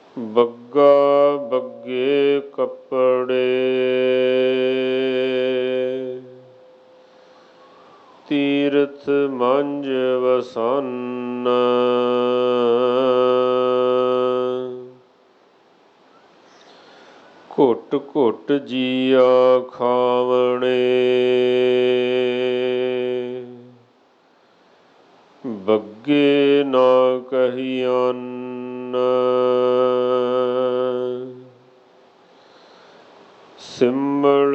ਬੱਗਾ ਬੱਗੇ ਕੱਪੜੇ ਤੀਰਥ ਮੰਝ ਵਸਨ। ਘੁੱਟ ਘੁੱਟ ਜੀਆ ਖਾਵਣੇ ਬੱਗੇ ਨਾ ਕਹੀਅਨ। ਸਿਮਣ